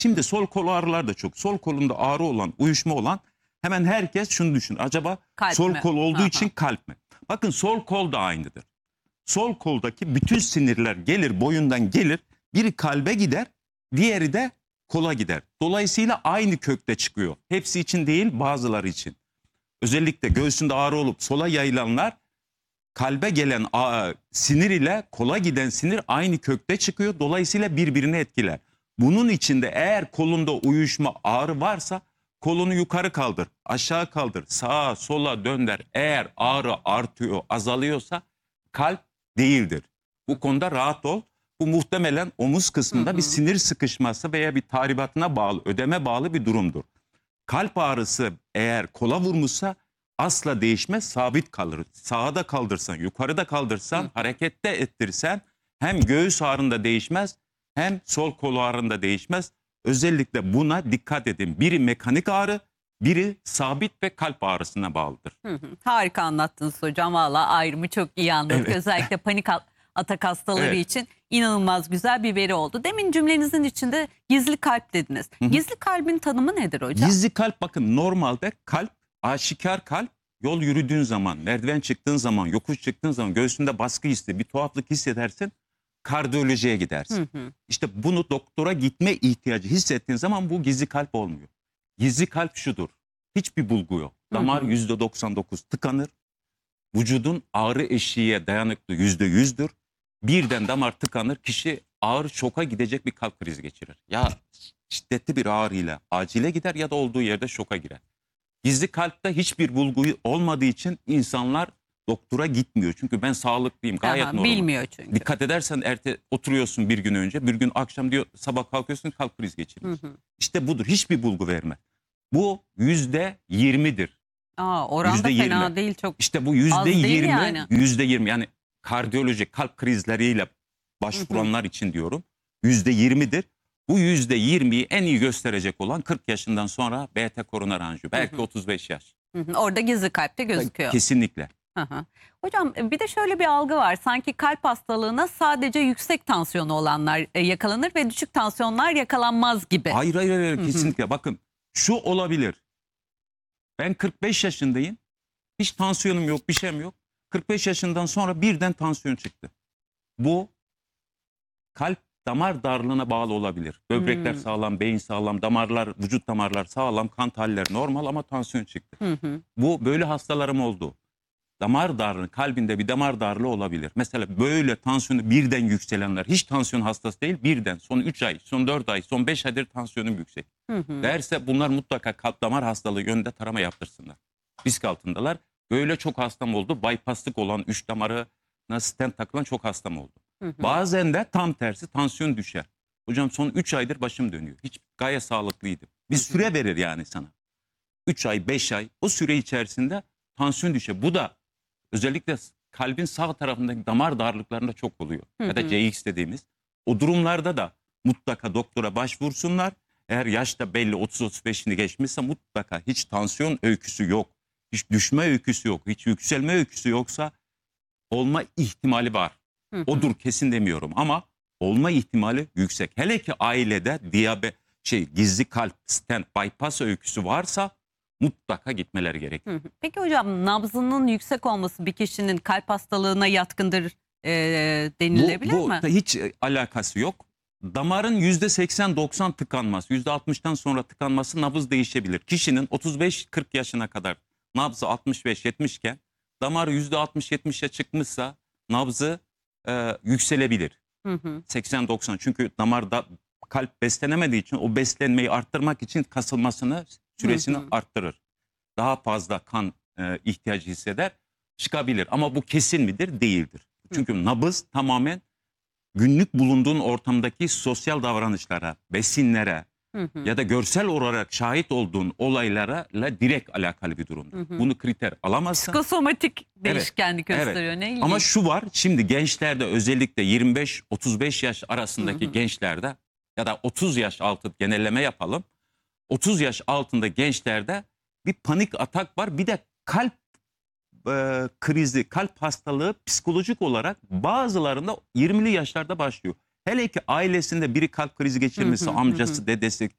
Şimdi sol kol ağrılar da çok. Sol kolunda ağrı olan, uyuşma olan hemen herkes şunu düşün. Acaba Kalp sol mi? kol olduğu Aha. için kalp mi? Bakın sol kol da aynıdır. Sol koldaki bütün sinirler gelir, boyundan gelir. Biri kalbe gider, diğeri de kola gider. Dolayısıyla aynı kökte çıkıyor. Hepsi için değil, bazıları için. Özellikle göğsünde ağrı olup sola yayılanlar, kalbe gelen sinir ile kola giden sinir aynı kökte çıkıyor. Dolayısıyla birbirini etkiler. Bunun içinde eğer kolunda uyuşma, ağrı varsa kolunu yukarı kaldır, aşağı kaldır, sağa sola dönder. Eğer ağrı artıyor, azalıyorsa kalp değildir. Bu konuda rahat ol. Bu muhtemelen omuz kısmında bir sinir sıkışması veya bir tahribatına bağlı, ödeme bağlı bir durumdur. Kalp ağrısı eğer kola vurmuşsa asla değişmez, sabit kalır. Sağa da kaldırsan, yukarıda kaldırsan, harekette ettirsen hem göğüs ağrında değişmez hem sol kol ağrında değişmez. Özellikle buna dikkat edin. Biri mekanik ağrı, biri sabit ve kalp ağrısına bağlıdır. Harika anlattınız hocam. Valla ayrımı çok iyi anladık. Evet. Özellikle panik atak hastaları Evet. için inanılmaz güzel bir veri oldu. Demin cümlenizin içinde gizli kalp dediniz. Gizli kalbin tanımı nedir hocam? Gizli kalp, bakın normalde kalp, aşikar kalp, yol yürüdüğün zaman, merdiven çıktığın zaman, yokuş çıktığın zaman göğsünde baskı hissi, bir tuhaflık hissedersin, kardiyolojiye gidersin. İşte bunu doktora gitme ihtiyacı hissettiğin zaman bu gizli kalp olmuyor. Gizli kalp şudur: hiçbir bulgu yok. Damar %99 tıkanır. Vücudun ağrı eşiğe dayanıklı %100'dür. Birden damar tıkanır, kişi ağır şoka gidecek bir kalp krizi geçirir. Ya şiddetli bir ağrıyla acile gider ya da olduğu yerde şoka girer. Gizli kalpte hiçbir bulgu olmadığı için insanlar doktora gitmiyor. Çünkü ben sağlıklıyım, gayet normal. Bilmiyor çünkü. Dikkat edersen oturuyorsun bir gün önce, bir gün akşam diyor, sabah kalkıyorsun kalp krizi geçiriyorsun. İşte budur, hiçbir bulgu verme. Bu %20'dir. Oranda %20. fena değil, çok İşte bu az değil %20, yani. %20 yani kardiyoloji, kalp krizleriyle başvuranlar için diyorum, %20'dir. Bu %20'yi en iyi gösterecek olan 40 yaşından sonra beta koroner anjiyo, belki 35 yaş. Orada gizli kalpte gözüküyor. Kesinlikle. Hocam bir de şöyle bir algı var. Sanki kalp hastalığına sadece yüksek tansiyonu olanlar yakalanır ve düşük tansiyonlar yakalanmaz gibi. Hayır, kesinlikle. Bakın şu olabilir. Ben 45 yaşındayım. Hiç tansiyonum yok, bir şeyim yok. 45 yaşından sonra birden tansiyon çıktı. Bu kalp damar darlığına bağlı olabilir. Böbrekler sağlam, beyin sağlam, damarlar, vücut damarlar sağlam, kan tahlilleri normal ama tansiyon çıktı. Bu böyle hastalarım oldu. Damar darlığı, kalbinde bir damar darlığı olabilir. Mesela böyle tansiyonu birden yükselenler, hiç tansiyon hastası değil, birden son 3 ay, son 4 ay, son 5 aydır tansiyonum yüksek derse bunlar mutlaka kalp damar hastalığı yönünde tarama yaptırsınlar. Risk altındalar. Böyle çok hastam oldu. Bypasslık olan 3 damarına stent takılan çok hastam oldu. Bazen de tam tersi, tansiyon düşer. Hocam son 3 aydır başım dönüyor. Hiç, gayet sağlıklıydım. Bir süre verir yani sana. 3 ay, 5 ay, o süre içerisinde tansiyon düşer. Bu da özellikle kalbin sağ tarafındaki damar darlıklarında çok oluyor. Ya da CX dediğimiz. O durumlarda da mutlaka doktora başvursunlar. Eğer yaş da belli 30-35'ini geçmişse mutlaka, hiç tansiyon öyküsü yok, hiç düşme öyküsü yok, hiç yükselme öyküsü yoksa olma ihtimali var. Odur kesin demiyorum ama olma ihtimali yüksek. Hele ki ailede gizli kalp, stent, bypass öyküsü varsa mutlaka gitmeleri gerekiyor. Peki hocam, nabzının yüksek olması bir kişinin kalp hastalığına yatkındır denilebilir bu mi? hiç alakası yok. Damarın %80-90 tıkanması, %60'tan sonra tıkanması, nabız değişebilir. Kişinin 35-40 yaşına kadar nabzı 65-70 iken damar %60-70'e çıkmışsa nabzı yükselebilir. 80-90, çünkü damarda kalp beslenemediği için o beslenmeyi arttırmak için kasılmasını, süresini arttırır. Daha fazla kan ihtiyacı hisseder, çıkabilir. Ama bu kesin midir? Değildir. Çünkü nabız tamamen günlük bulunduğun ortamdaki sosyal davranışlara, besinlere ya da görsel olarak şahit olduğun olaylara direkt alakalı bir durumdur. Bunu kriter alamazsan. Psikosomatik değişkenlik gösteriyor. Ne ilginç. Ama şu var, şimdi gençlerde, özellikle 25-35 yaş arasındaki gençlerde ya da 30 yaş altı, genelleme yapalım. 30 yaş altında gençlerde bir panik atak var. Bir de kalp krizi, kalp hastalığı psikolojik olarak bazılarında 20'li yaşlarda başlıyor. Hele ki ailesinde biri kalp krizi geçirmişse, amcası, dedesi,